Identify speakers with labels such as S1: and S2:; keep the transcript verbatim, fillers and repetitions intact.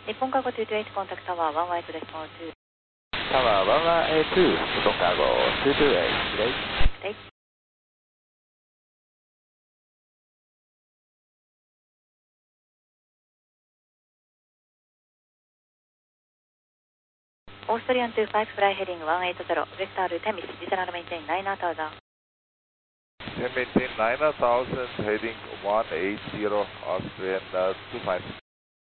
S1: 日本カーゴにじゅうはちコンタクトタワーワンワンエイトです。タワ
S2: ーワンワンエイト、日本カーゴにじゅうはち、レイ。
S1: レイ。オーストリアンにじゅうごフライヘディングいちはちゼロ、ウェスタールじゅうミス、ディセナルメインテインナイナータウザン。
S2: ten maintain nine thousand heading one eight zero Austrian uh, two five.